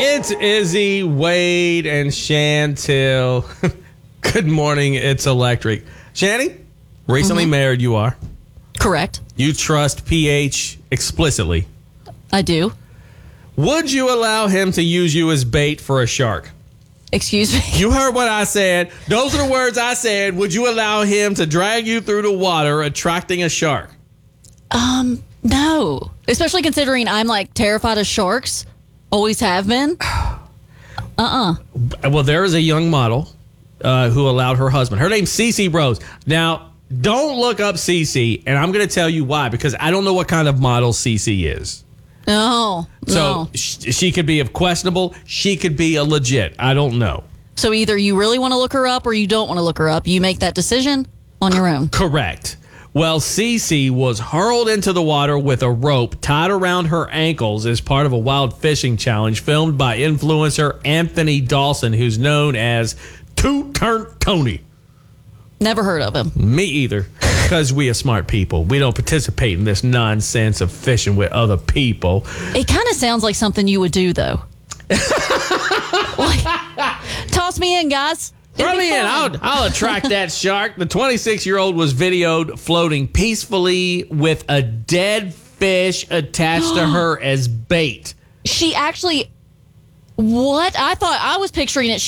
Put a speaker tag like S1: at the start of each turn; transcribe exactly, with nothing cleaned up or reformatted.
S1: It's Izzy, Wade, and Chantel. Good morning, it's electric. Shanny, recently
S2: Mm-hmm.
S1: married you are.
S2: Correct.
S1: You trust P H explicitly.
S2: I do.
S1: Would you allow him to use you as bait for a shark?
S2: Excuse me.
S1: You heard what I said. Those are the words I said. Would you allow him to drag you through the water, attracting a shark?
S2: Um, no. Especially considering I'm like terrified of sharks. Always have been. Uh-uh.
S1: Well, there is a young model uh, who allowed her husband. Her name's Cece Rose. Now, don't look up Cece, and I'm going to tell you why, because I don't know what kind of model Cece is.
S2: No.
S1: So
S2: no.
S1: sh- she could be a questionable. She could be a legit. I don't know.
S2: So either you really want to look her up or you don't want to look her up. You make that decision on your own.
S1: Correct. Well, Cece was hurled into the water with a rope tied around her ankles as part of a wild fishing challenge filmed by influencer Anthony Dawson, who's known as Two Turn Tony.
S2: Never heard of him.
S1: Me either, because we are smart people. We don't participate in this nonsense of fishing with other people.
S2: It kind of sounds like something you would do, though. Like, toss me in, guys. It'll
S1: Throw
S2: be
S1: me in.
S2: fun.
S1: I'll, I'll attract that shark. The twenty-six-year-old was videoed floating peacefully with a dead fish attached to her as bait.
S2: She actually... What? I thought I was picturing it. She